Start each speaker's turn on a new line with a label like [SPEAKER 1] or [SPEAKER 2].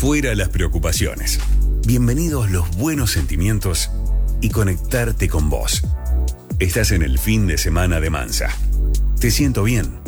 [SPEAKER 1] Fuera las preocupaciones. Bienvenidos los buenos sentimientos y conectarte con vos. Estás en el fin de semana de Mansa. Te siento bien.